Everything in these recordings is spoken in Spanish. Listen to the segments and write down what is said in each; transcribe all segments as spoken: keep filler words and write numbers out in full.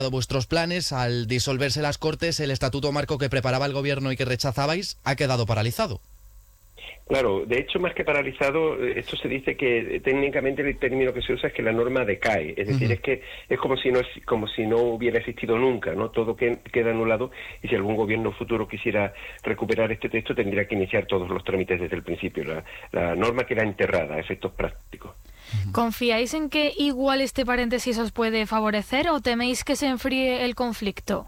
vuestros planes. Al disolverse las Cortes, el estatuto marco que preparaba el gobierno y que rechazabais ha quedado paralizado. Claro, de hecho, más que paralizado, esto se dice que técnicamente el término que se usa es que la norma decae, es decir, uh-huh. es que es como si no como si no hubiera existido nunca, ¿no? Todo que, queda anulado, y si algún gobierno futuro quisiera recuperar este texto tendría que iniciar todos los trámites desde el principio. La, la norma queda enterrada a efectos prácticos. ¿Confiáis en que igual este paréntesis os puede favorecer o teméis que se enfríe el conflicto?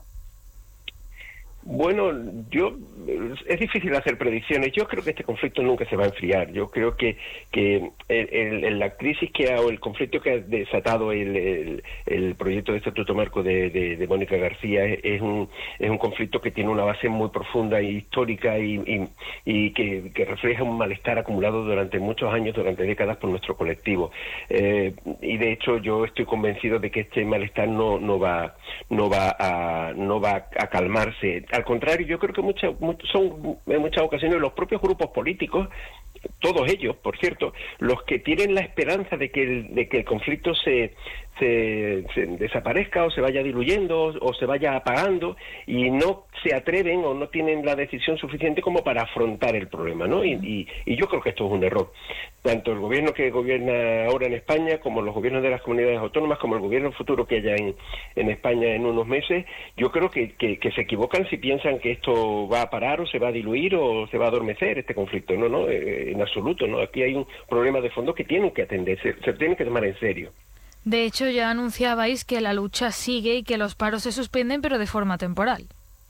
Bueno, yo es difícil hacer predicciones. Yo creo que este conflicto nunca se va a enfriar. Yo creo que que el, el, la crisis que ha, o el conflicto que ha desatado el, el, el proyecto de estatuto marco de, de, de Mónica García es, es un es un conflicto que tiene una base muy profunda e histórica y, y, y que, que refleja un malestar acumulado durante muchos años, durante décadas por nuestro colectivo. Eh, y de hecho yo estoy convencido de que este malestar no no va no va a no va a calmarse. Al contrario, yo creo que muchas, son en muchas ocasiones los propios grupos políticos, todos ellos, por cierto, los que tienen la esperanza de que el, de que el conflicto se, se, se desaparezca o se vaya diluyendo o, o se vaya apagando, y no se atreven o no tienen la decisión suficiente como para afrontar el problema, ¿no? Y, y, y yo creo que esto es un error. Tanto el gobierno que gobierna ahora en España, como los gobiernos de las comunidades autónomas, como el gobierno futuro que haya en, en España en unos meses, yo creo que, que, que se equivocan si piensan que esto va a parar o se va a diluir o se va a adormecer este conflicto. No, no, eh, en absoluto, no. Aquí hay un problema de fondo que tienen que atender, se, se tienen que tomar en serio. De hecho, ya anunciabais que la lucha sigue y que los paros se suspenden, pero de forma temporal.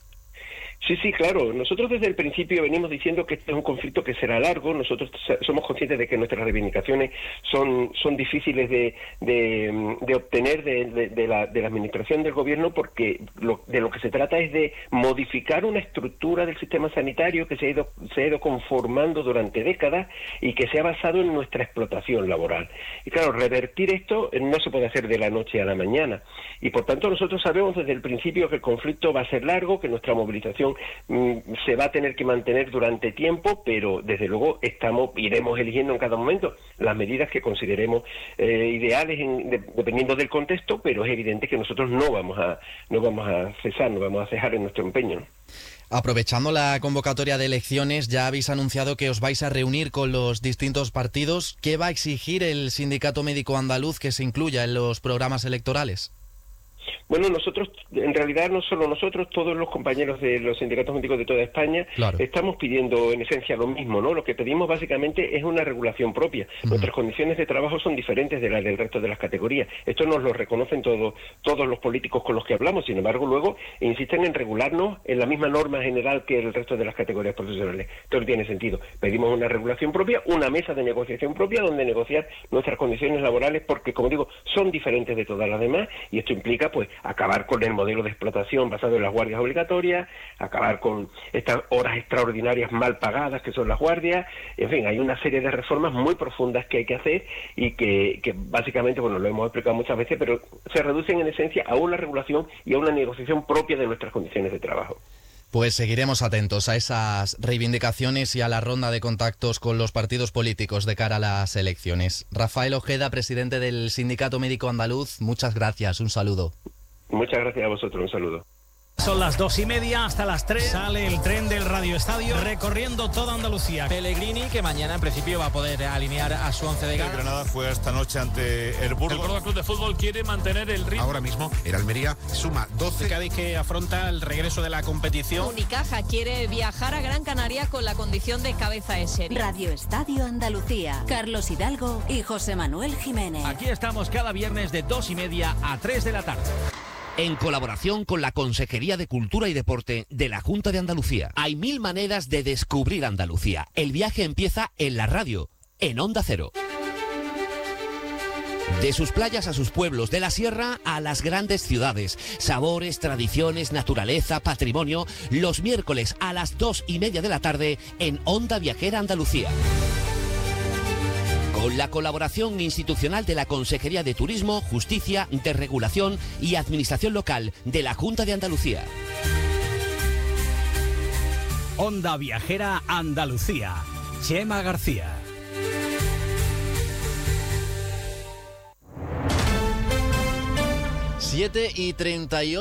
Sí, sí, claro. Nosotros desde el principio venimos diciendo que este es un conflicto que será largo. Nosotros somos conscientes de que nuestras reivindicaciones son son difíciles de de, de obtener de, de, de, la, de la administración del gobierno, porque lo, de lo que se trata es de modificar una estructura del sistema sanitario que se ha ido se ha ido conformando durante décadas y que se ha basado en nuestra explotación laboral. Y claro, revertir esto no se puede hacer de la noche a la mañana. Y por tanto nosotros sabemos desde el principio que el conflicto va a ser largo, que nuestra movilización se va a tener que mantener durante tiempo, pero desde luego estamos iremos eligiendo en cada momento las medidas que consideremos eh, ideales en, de, dependiendo del contexto, pero es evidente que nosotros no vamos a no vamos a cesar, no vamos a cejar en nuestro empeño, ¿no? Aprovechando la convocatoria de elecciones, ya habéis anunciado que os vais a reunir con los distintos partidos. ¿Qué va a exigir el Sindicato Médico Andaluz que se incluya en los programas electorales? Bueno, nosotros, en realidad no solo nosotros, todos los compañeros de los sindicatos médicos de toda España, claro, estamos pidiendo en esencia lo mismo, ¿no? Lo que pedimos básicamente es una regulación propia. Uh-huh. Nuestras condiciones de trabajo son diferentes de las del resto de las categorías. Esto nos lo reconocen todos todos los políticos con los que hablamos. Sin embargo, luego insisten en regularnos en la misma norma general que el resto de las categorías profesionales. Esto no tiene sentido. Pedimos una regulación propia, una mesa de negociación propia donde negociar nuestras condiciones laborales, porque, como digo, son diferentes de todas las demás, y esto implica, pues, acabar con el modelo de explotación basado en las guardias obligatorias, acabar con estas horas extraordinarias mal pagadas que son las guardias. En fin, hay una serie de reformas muy profundas que hay que hacer y que, que básicamente, bueno, lo hemos explicado muchas veces, pero se reducen en esencia a una regulación y a una negociación propia de nuestras condiciones de trabajo. Pues seguiremos atentos a esas reivindicaciones y a la ronda de contactos con los partidos políticos de cara a las elecciones. Rafael Ojeda, presidente del Sindicato Médico Andaluz, muchas gracias, un saludo. Muchas gracias a vosotros, un saludo. Son las dos y media, hasta las tres sale el tren del Radio Estadio recorriendo toda Andalucía. Pellegrini, que mañana en principio va a poder alinear a su once de gala. El Granada fue esta noche ante el Burgos. El Córdoba Club de Fútbol quiere mantener el ritmo. Ahora mismo el Almería suma doce. Cádiz, que afronta el regreso de la competición. Unicaja quiere viajar a Gran Canaria con la condición de cabeza de serie. Radio Estadio Andalucía. Carlos Hidalgo y José Manuel Jiménez. Aquí estamos cada viernes de dos y media a tres de la tarde. En colaboración con la Consejería de Cultura y Deporte de la Junta de Andalucía. Hay mil maneras de descubrir Andalucía. El viaje empieza en la radio, en Onda Cero. De sus playas a sus pueblos, de la sierra a las grandes ciudades. Sabores, tradiciones, naturaleza, patrimonio. Los miércoles a las dos y media de la tarde en Onda Viajera Andalucía. Con la colaboración institucional de la Consejería de Turismo, Justicia, Desregulación y Administración Local de la Junta de Andalucía. Onda Viajera Andalucía. Chema García. siete y treinta y ocho.